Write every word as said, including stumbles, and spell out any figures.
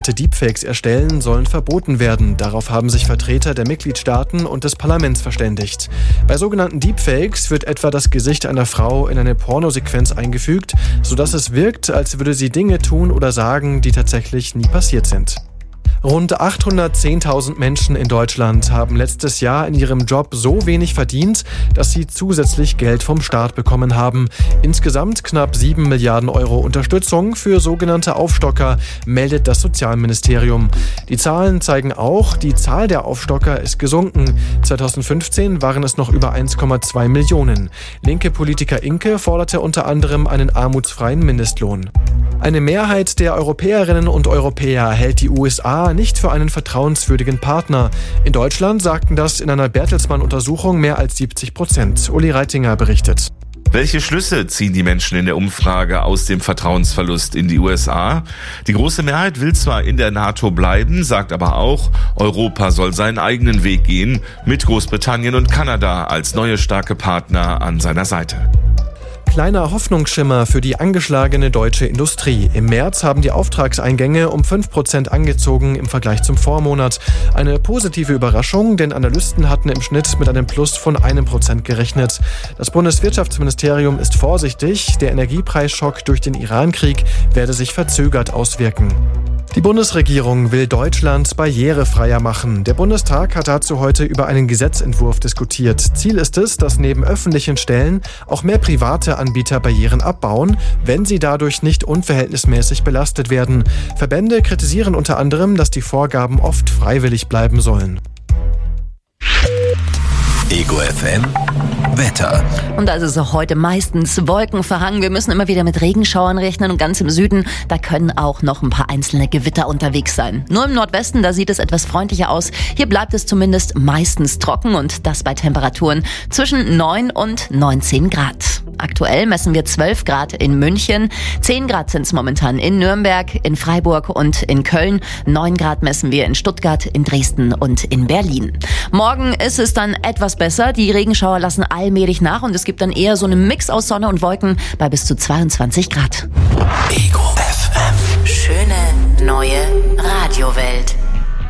Deepfakes erstellen, sollen verboten werden. Darauf haben sich Vertreter der Mitgliedstaaten und des Parlaments verständigt. Bei sogenannten Deepfakes wird etwa das Gesicht einer Frau in eine Pornosequenz eingefügt, sodass es wirkt, als würde sie Dinge tun oder sagen, die tatsächlich nie passiert sind. Rund achthundertzehntausend Menschen in Deutschland haben letztes Jahr in ihrem Job so wenig verdient, dass sie zusätzlich Geld vom Staat bekommen haben. Insgesamt knapp sieben Milliarden Euro Unterstützung für sogenannte Aufstocker, meldet das Sozialministerium. Die Zahlen zeigen auch, die Zahl der Aufstocker ist gesunken. zweitausendfünfzehn waren es noch über eins Komma zwei Millionen. Linke Politiker Inke forderte unter anderem einen armutsfreien Mindestlohn. Eine Mehrheit der Europäerinnen und Europäer hält die U S A nicht für einen vertrauenswürdigen Partner. In Deutschland sagten das in einer Bertelsmann-Untersuchung mehr als siebzig Prozent. Uli Reitinger berichtet. Welche Schlüsse ziehen die Menschen in der Umfrage aus dem Vertrauensverlust in die U S A? Die große Mehrheit will zwar in der NATO bleiben, sagt aber auch, Europa soll seinen eigenen Weg gehen, mit Großbritannien und Kanada als neue starke Partner an seiner Seite. Kleiner Hoffnungsschimmer für die angeschlagene deutsche Industrie. Im März haben die Auftragseingänge um fünf Prozent angezogen im Vergleich zum Vormonat. Eine positive Überraschung, denn Analysten hatten im Schnitt mit einem Plus von einem Prozent gerechnet. Das Bundeswirtschaftsministerium ist vorsichtig. Der Energiepreisschock durch den Iran-Krieg werde sich verzögert auswirken. Die Bundesregierung will Deutschland barrierefreier machen. Der Bundestag hat dazu heute über einen Gesetzentwurf diskutiert. Ziel ist es, dass neben öffentlichen Stellen auch mehr private Anbieter Barrieren abbauen, wenn sie dadurch nicht unverhältnismäßig belastet werden. Verbände kritisieren unter anderem, dass die Vorgaben oft freiwillig bleiben sollen. Ego F M Wetter. Und da ist es auch heute meistens wolkenverhangen. Wir müssen immer wieder mit Regenschauern rechnen und ganz im Süden, da können auch noch ein paar einzelne Gewitter unterwegs sein. Nur im Nordwesten, da sieht es etwas freundlicher aus. Hier bleibt es zumindest meistens trocken und das bei Temperaturen zwischen neun und neunzehn Grad. Aktuell messen wir zwölf Grad in München, zehn Grad sind es momentan in Nürnberg, in Freiburg und in Köln, neun Grad messen wir in Stuttgart, in Dresden und in Berlin. Morgen ist es dann etwas besser, die Regenschauer lassen allmählich nach und es gibt dann eher so einen Mix aus Sonne und Wolken bei bis zu zweiundzwanzig Grad. Ego F M. Schöne neue Radiowelt.